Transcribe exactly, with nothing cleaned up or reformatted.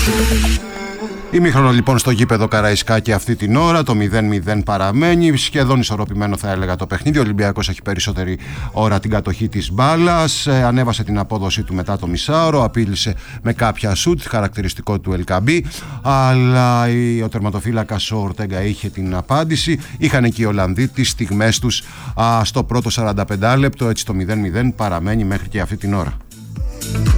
Ημίχρονο λοιπόν στο γήπεδο Καραϊσκάκη αυτή την ώρα, το μηδέν μηδέν παραμένει, σχεδόν ισορροπημένο θα έλεγα το παιχνίδι. Ο Ολυμπιακός έχει περισσότερη ώρα την κατοχή της μπάλας, ε, ανέβασε την απόδοσή του μετά το μισάωρο, απείλησε με κάποια σουτ, χαρακτηριστικό του Ελκαμπή, αλλά ο τερματοφύλακας ο Ορτέγκα είχε την απάντηση. Είχαν και οι Ολλανδοί τις στιγμές τους α, στο πρώτο σαράντα πέντε λεπτό, έτσι το μηδέν μηδέν παραμένει μέχρι και αυτή την ώρα.